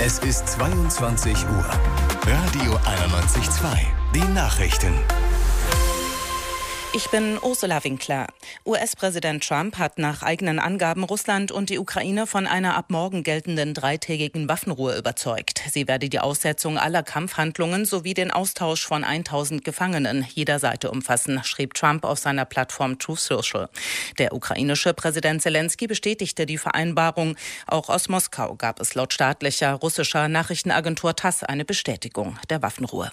Es ist 22 Uhr. Radio 91.2. Die Nachrichten. Ich bin Ursula Winkler. US-Präsident Trump hat nach eigenen Angaben Russland und die Ukraine von einer ab morgen geltenden 3-tägigen Waffenruhe überzeugt. Sie werde die Aussetzung aller Kampfhandlungen sowie den Austausch von 1000 Gefangenen jeder Seite umfassen, schrieb Trump auf seiner Plattform Truth Social. Der ukrainische Präsident Zelensky bestätigte die Vereinbarung. Auch aus Moskau gab es laut staatlicher russischer Nachrichtenagentur TASS eine Bestätigung der Waffenruhe.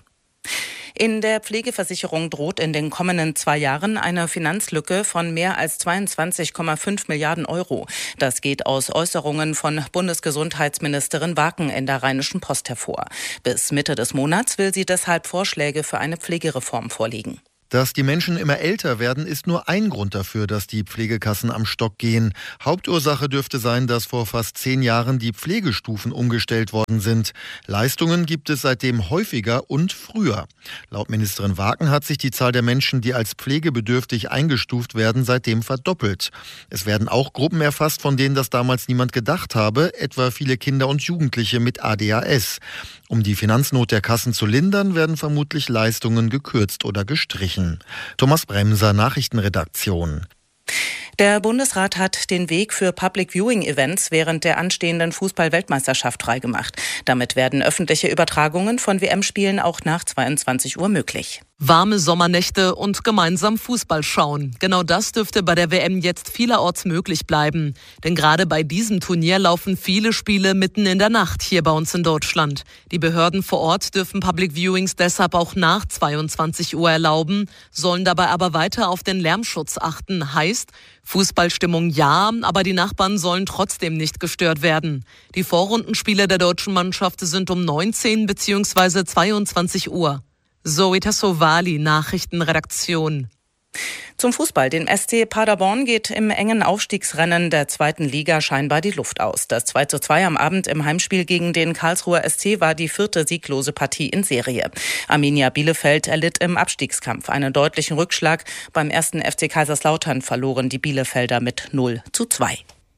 In der Pflegeversicherung droht in den kommenden 2 Jahren eine Finanzlücke von mehr als 22,5 Milliarden Euro. Das geht aus Äußerungen von Bundesgesundheitsministerin Waken in der Rheinischen Post hervor. Bis Mitte des Monats will sie deshalb Vorschläge für eine Pflegereform vorlegen. Dass die Menschen immer älter werden, ist nur ein Grund dafür, dass die Pflegekassen am Stock gehen. Hauptursache dürfte sein, dass vor fast 10 Jahren die Pflegestufen umgestellt worden sind. Leistungen gibt es seitdem häufiger und früher. Laut Ministerin Waken hat sich die Zahl der Menschen, die als pflegebedürftig eingestuft werden, seitdem verdoppelt. Es werden auch Gruppen erfasst, von denen das damals niemand gedacht habe, etwa viele Kinder und Jugendliche mit ADHS. Um die Finanznot der Kassen zu lindern, werden vermutlich Leistungen gekürzt oder gestrichen. Thomas Bremser, Nachrichtenredaktion. Der Bundesrat hat den Weg für Public-Viewing-Events während der anstehenden Fußball-Weltmeisterschaft freigemacht. Damit werden öffentliche Übertragungen von WM-Spielen auch nach 22 Uhr möglich. Warme Sommernächte und gemeinsam Fußball schauen. Genau das dürfte bei der WM jetzt vielerorts möglich bleiben. Denn gerade bei diesem Turnier laufen viele Spiele mitten in der Nacht hier bei uns in Deutschland. Die Behörden vor Ort dürfen Public Viewings deshalb auch nach 22 Uhr erlauben, sollen dabei aber weiter auf den Lärmschutz achten. Heißt, Fußballstimmung ja, aber die Nachbarn sollen trotzdem nicht gestört werden. Die Vorrundenspiele der deutschen Mannschaft sind um 19 bzw. 22 Uhr. Zoe Tassovali, Nachrichtenredaktion. Zum Fußball. Dem SC Paderborn geht im engen Aufstiegsrennen der 2. Liga scheinbar die Luft aus. Das 2:2 am Abend im Heimspiel gegen den Karlsruher SC war die 4. sieglose Partie in Serie. Arminia Bielefeld erlitt im Abstiegskampf einen deutlichen Rückschlag. Beim 1. FC Kaiserslautern verloren die Bielefelder mit 0:2.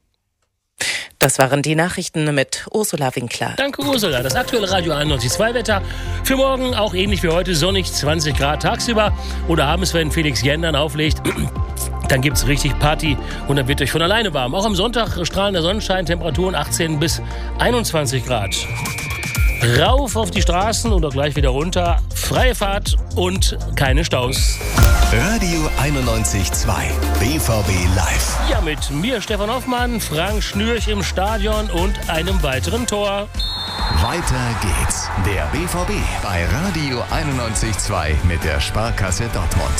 Das waren die Nachrichten mit Ursula Winkler. Danke, Ursula. Das aktuelle Radio 91.2 Wetter für morgen auch ähnlich wie heute, sonnig, 20 Grad tagsüber. Oder abends, wenn Felix Jendern auflegt, dann gibt's richtig Party und dann wird euch von alleine warm. Auch am Sonntag strahlender Sonnenschein, Temperaturen 18 bis 21 Grad. Rauf auf die Straßen oder gleich wieder runter. Freie Fahrt und keine Staus. Radio 91.2. BVB Live. Ja, mit mir Stefan Hoffmann, Frank Schnürch im Stadion und einem weiteren Tor. Weiter geht's. Der BVB bei Radio 91.2 mit der Sparkasse Dortmund.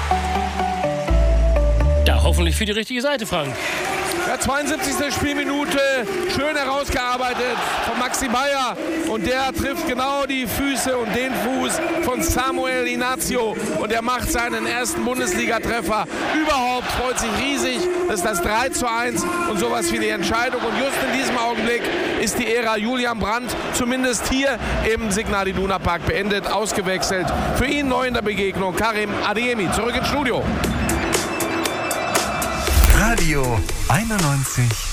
Ja, hoffentlich für die richtige Seite, Frank. Ja, 72. Spielminute, schön herausgearbeitet von Maxi Bayer und der trifft genau die Füße und den Fuß von Samuel Inácio und er macht seinen ersten Bundesliga-Treffer überhaupt, freut sich riesig, das ist das 3:1 und sowas wie die Entscheidung und just in diesem Augenblick ist die Ära Julian Brandt zumindest hier im Signal Iduna Park beendet, ausgewechselt. Für ihn neu in der Begegnung Karim Adeyemi, zurück ins Studio. Radio 91.